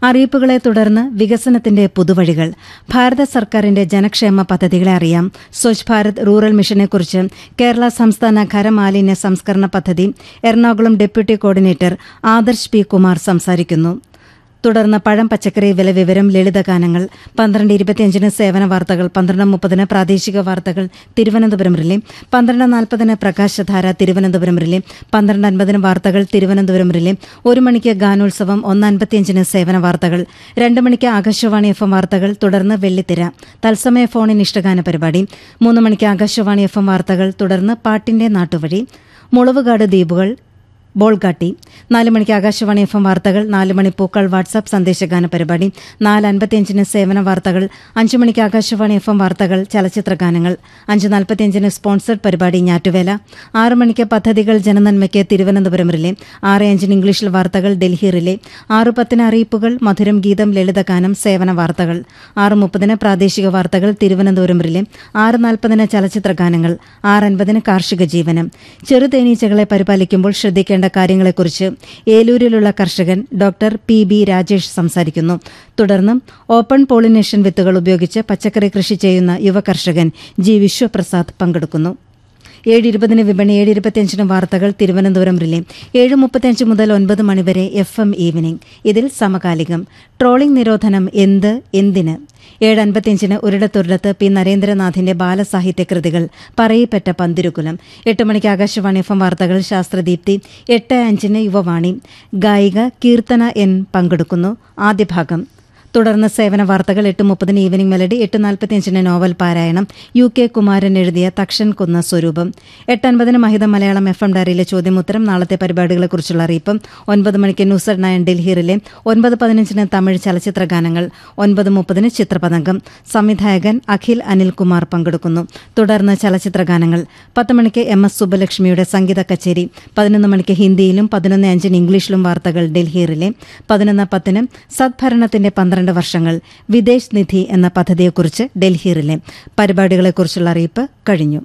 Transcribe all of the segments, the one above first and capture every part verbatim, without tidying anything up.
അറിയിപ്പുകളെ തുടർന്ന് വികസനത്തിന്റെ പുതുവഴികൾ. ഭാരത സർക്കാരിന്റെ ജനക്ഷേമ പദ്ധതികളെ അറിയാം. സ്വച്ഛ് ഭാരത് റൂറൽ മിഷനെക്കുറിച്ച് കേരള സംസ്ഥാന ഖരമാലിന്യ സംസ്കരണ പദ്ധതി Ernakulam deputy coordinator Adarsh P Kumar സംസാരിക്കുന്നു. തുടർന്ന് പഴം പച്ചക്കറി വില വിവരം, ലളിതഗാനങ്ങൾ. പന്ത്രണ്ട് ഇരുപത്തിയഞ്ചിന് സേവന വാർത്തകൾ, പന്ത്രണ്ട് മുപ്പതിന് പ്രാദേശിക വാർത്തകൾ തിരുവനന്തപുരം റിലേ, പന്ത്രണ്ട് നാൽപ്പതിന് പ്രകാശധാര തിരുവനന്തപുരം റിലേ, പന്ത്രണ്ട് അൻപതിന് വാർത്തകൾ തിരുവനന്തപുരം റിലേ, ഒരു മണിക്ക് ഗാനോത്സവം, ഒന്ന് അൻപത്തിയഞ്ചിന് സേവന വാർത്തകൾ, രണ്ട് മണിക്ക് ആകാശവാണി എഫ് എം വാർത്തകൾ, തുടർന്ന് വെള്ളിത്തിര തത്സമയ ഫോണിൻ ഇഷ്ടഗാന പരിപാടി, മൂന്ന് മണിക്ക് ആകാശവാണി എഫ് എം വാർത്തകൾ, തുടർന്ന് പാട്ടിന്റെ നാട്ടുവഴി, മുളവുകാട് ദ്വീപുകൾ ബോൾഗാട്ടി, നാല് മണിക്ക് ആകാശവാണി എഫ് എം വാർത്തകൾ, നാല് മണി പൂക്കൾ വാട്സാപ്പ് സന്ദേശഗാന പരിപാടി, നാല് അൻപത്തിയഞ്ചിന് സേവന വാർത്തകൾ, അഞ്ച് മണിക്ക് ആകാശവാണി എഫ് എം വാർത്തകൾ ചലച്ചിത്ര ഗാനങ്ങൾ, അഞ്ച് നാൽപ്പത്തിയഞ്ചിന് സ്പോൺസർഡ് പരിപാടി ഞാറ്റുവേല, ആറ് മണിക്ക് പദ്ധതികൾ ജനനന്മയ്ക്ക് തിരുവനന്തപുരം റിലേ, ആറ് അഞ്ചിന് ഇംഗ്ലീഷിൽ വാർത്തകൾ ഡൽഹി റിലേ, ആറ് പത്തിന് അറിയിപ്പുകൾ, മധുരം ഗീതം, ലളിതഗാനം, സേവന വാർത്തകൾ, ആറ് മുപ്പതിന് പ്രാദേശിക വാർത്തകൾ തിരുവനന്തപുരം റിലേ, ആറ് നാൽപ്പതിന് ചലച്ചിത്ര ഗാനങ്ങൾ, ആറ് അൻപതിന് കാർഷിക ജീവനം. ചെറുതേനീച്ചകളെ പരിപാലിക്കുമ്പോൾ ശ്രദ്ധിക്കേണ്ട കാര്യങ്ങളെക്കുറിച്ച് ഏലൂരിലുള്ള കർഷകൻ ഡോക്ടർ പി ബി രാജേഷ് സംസാരിക്കുന്നു. തുടർന്ന് ഓപ്പൺ പോളിനേഷൻ വിത്തുകൾ ഉപയോഗിച്ച് പച്ചക്കറി കൃഷി ചെയ്യുന്ന യുവ കർഷകൻ ജി വിശ്വപ്രസാദ് പങ്കെടുക്കുന്നു. ഏഴ് ഇരുപതിന് വിപണി, ഏഴ് ഇരുപത്തിയഞ്ചിന് വാർത്തകൾ തിരുവനന്തപുരം റിലേ, ഏഴ് മുപ്പത്തിയഞ്ച് മുതൽ ഒൻപത് മണിവരെ എഫ് എം ഈവനിംഗ്. ഇതിൽ സമകാലികം. ട്രോളിംഗ് നിരോധനം എന്ത്, എന്തിന്? ഏഴ് അൻപത്തിയഞ്ചിന് ഒരിടത്തൊരിടത്ത് പി നരേന്ദ്രനാഥിന്റെ ബാലസാഹിത്യ കൃതികൾ, പറയിപ്പറ്റ പന്തിരുകുലം. എട്ട് മണിക്ക് ആകാശവാണി എഫ് എം വാർത്തകൾ ശാസ്ത്രദീപ്തി, എട്ട് അഞ്ചിന് യുവവാണി. ഗായിക കീർത്തന എൻ പങ്കെടുക്കുന്നു. ആദ്യ ഭാഗം. തുടർന്ന് സേവന വാർത്തകൾ, എട്ട് മുപ്പതിന് ഈവനിംഗ് മെലഡി, എട്ട് നാൽപ്പത്തിയഞ്ചിന് നോവൽ പാരായണം, യു കെ കുമാരൻ എഴുതിയ തക്ഷൻ കുന്ന സ്വരൂപം. എട്ട് അൻപതിന് മഹിത മലയാളം എഫ് എം ഡയറിയിലെ ചോദ്യമുത്തരം, നാളത്തെ പരിപാടികളെക്കുറിച്ചുള്ള അറിയിപ്പും. ഒൻപത് മണിക്ക് news at nine Delhi relay, ഒൻപത് പതിനഞ്ചിന് തമിഴ് ചലച്ചിത്ര ഗാനങ്ങൾ, ഒൻപത് മുപ്പതിന് ചിത്രപതംഗം. സംവിധായകൻ അഖിൽ അനിൽകുമാർ പങ്കെടുക്കുന്നു. തുടർന്ന് ചലച്ചിത്ര ഗാനങ്ങൾ. പത്ത് മണിക്ക് എം എസ് സുബ്ബലക്ഷ്മിയുടെ സംഗീത കച്ചേരി, പതിനൊന്ന് മണിക്ക് ഹിന്ദിയിലും പതിനൊന്ന് അഞ്ചിന് ഇംഗ്ലീഷിലും വാർത്തകൾ ഡൽഹി റിലേ, പതിനൊന്ന് പത്തിന് സദ്ഭരണത്തിന്റെ പന്ത്രണ്ട് വർഷങ്ങൾ, വിദേശ് നിധി എന്ന പദ്ധതിയെക്കുറിച്ച് ഡൽഹി റിലേ. പരിപാടികളെക്കുറിച്ചുള്ള അറിയിപ്പ് കഴിഞ്ഞു.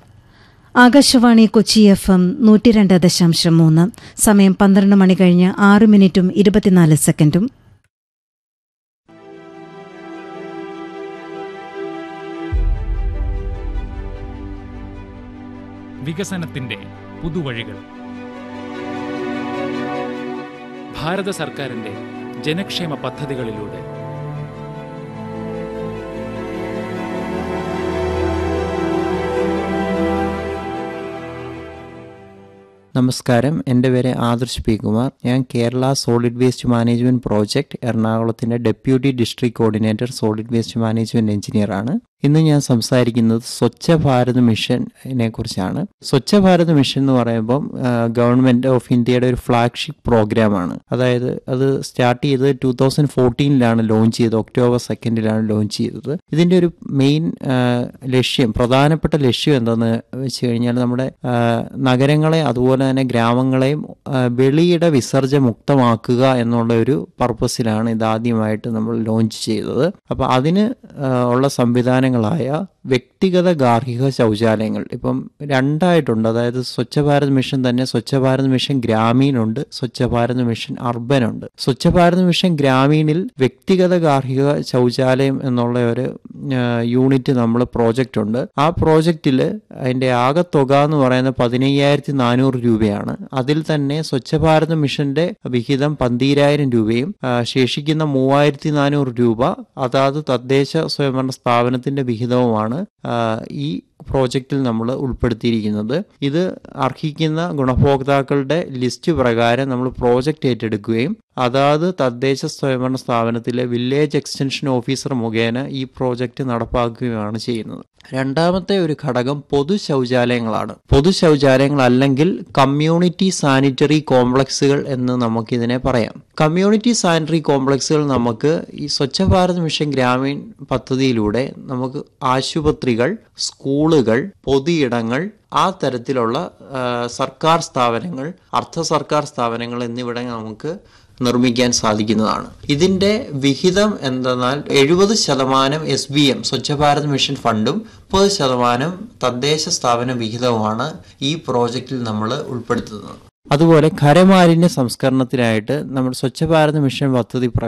ആകാശവാണി കൊച്ചി എഫ് എം നൂറ്റി രണ്ട് ദശാംശം മൂന്ന്. സമയം പന്ത്രണ്ട് മണി കഴിഞ്ഞ് ആറ് മിനിറ്റും ഇരുപത്തിനാല് സെക്കൻഡും. വികസനത്തിന്റെ പുതുവഴികൾ. ഭാരത സർക്കാരിന്റെ ജനക്ഷേമ പദ്ധതികളിലൂടെ നമസ്കാരം, എൻ്റെ പേര് ആദർശ് പി കുമാർ. ഞാൻ Kerala solid waste management project എറണാകുളത്തിൻ്റെ deputy district coordinator solid waste management എഞ്ചിനീയറാണ്. ഇന്ന് ഞാൻ സംസാരിക്കുന്നത് സ്വച്ഛ ഭാരത് മിഷനെ കുറിച്ചാണ്. സ്വച്ഛ ഭാരത് മിഷൻ എന്ന് പറയുമ്പം ഗവൺമെൻറ് ഓഫ് ഇന്ത്യയുടെ ഒരു ഫ്ലാഗ്ഷിപ്പ് പ്രോഗ്രാമാണ്. അതായത് അത് സ്റ്റാർട്ട് ചെയ്തത് ടൂ തൗസൻഡ് ഫോർട്ടീനിലാണ് ലോഞ്ച് ചെയ്തത്, ഒക്ടോബർ സെക്കൻഡിലാണ് ലോഞ്ച് ചെയ്തത്. ഇതിൻ്റെ ഒരു മെയിൻ ലക്ഷ്യം, പ്രധാനപ്പെട്ട ലക്ഷ്യം എന്താണെന്ന് വെച്ച് കഴിഞ്ഞാൽ നമ്മുടെ നഗരങ്ങളെ അതുപോലെ തന്നെ ഗ്രാമങ്ങളെയും വെളിയിട വിസർജ്ജമുക്തമാക്കുക എന്നുള്ള ഒരു പർപ്പസിലാണ് ഇതാദ്യമായിട്ട് നമ്മൾ ലോഞ്ച് ചെയ്തത്. അപ്പോൾ അതിന് ഉള്ള സംവിധാനങ്ങളായ വ്യക്തിഗത ഗാർഹിക ശൗചാലയങ്ങൾ ഇപ്പം രണ്ടായിട്ടുണ്ട്. അതായത് സ്വച്ഛ ഭാരത് മിഷൻ തന്നെ Swachh Bharat mission ഗ്രാമീണുണ്ട്, Swachh Bharat mission urban ഉണ്ട്. സ്വച്ഛ ഭാരത് മിഷൻ ഗ്രാമീണിൽ വ്യക്തിഗത ഗാർഹിക ശൗചാലയം എന്നുള്ള ഒരു യൂണിറ്റ് നമ്മൾ പ്രോജക്റ്റ് ഉണ്ട്. ആ പ്രോജക്റ്റിൽ അതിൻ്റെ ആകെ തുക എന്ന് പറയുന്നത് പതിനയ്യായിരത്തി നാനൂറ് രൂപയാണ്. അതിൽ തന്നെ സ്വച്ഛ ഭാരത് മിഷന്റെ വിഹിതം പന്തീരായിരം രൂപയും ശേഷിക്കുന്ന മൂവായിരത്തി നാനൂറ് രൂപ അതാത് തദ്ദേശ സ്വയംഭരണ സ്ഥാപനത്തിന്റെ വിഹിതവുമാണ് ഈ പ്രോജക്റ്റിൽ നമ്മൾ ഉൾപ്പെടുത്തിയിരിക്കുന്നത്. ഇത് അർഹിക്കുന്ന ഗുണഭോക്താക്കളുടെ ലിസ്റ്റ് പ്രകാരം നമ്മൾ പ്രോജക്റ്റ് ഏറ്റെടുക്കുകയും അതാത് തദ്ദേശ സ്വയംഭരണ സ്ഥാപനത്തിലെ വില്ലേജ് എക്സ്റ്റൻഷൻ ഓഫീസർ മുഖേന ഈ പ്രോജക്റ്റ് നടപ്പാക്കുകയാണ് ചെയ്യുന്നത്. രണ്ടാമത്തെ ഒരു ഘടകം പൊതു ശൗചാലയങ്ങളാണ്. പൊതു ശൗചാലയങ്ങൾ അല്ലെങ്കിൽ കമ്മ്യൂണിറ്റി സാനിറ്ററി കോംപ്ലക്സുകൾ എന്ന് നമുക്കിതിനെ പറയാം. കമ്മ്യൂണിറ്റി സാനിറ്ററി കോംപ്ലക്സുകൾ നമുക്ക് ഈ സ്വച്ഛ ഭാരത് മിഷൻ ഗ്രാമീൺ പദ്ധതിയിലൂടെ നമുക്ക് ആശുപത്രികൾ, സ്കൂളുകൾ, പൊതുയിടങ്ങൾ, ആ തരത്തിലുള്ള സർക്കാർ സ്ഥാപനങ്ങൾ, അർദ്ധ സർക്കാർ സ്ഥാപനങ്ങൾ എന്നിവിടെ നമുക്ക് നിർമ്മിക്കാൻ സാധിക്കുന്നതാണ്. ഇതിന്റെ വിഹിതം എന്തെന്നാൽ എഴുപത് ശതമാനം S B M Swachh Bharat mission ഫണ്ടും മുപ്പത് ശതമാനം തദ്ദേശ സ്ഥാപന വിഹിതവുമാണ് ഈ പ്രോജക്റ്റിൽ നമ്മൾ ഉൾപ്പെടുത്തുന്നത്. അതുപോലെ ഖരമാലിന്യ സംസ്കരണത്തിനായിട്ട് നമ്മൾ സ്വച്ഛ ഭാരത് മിഷൻ പദ്ധതി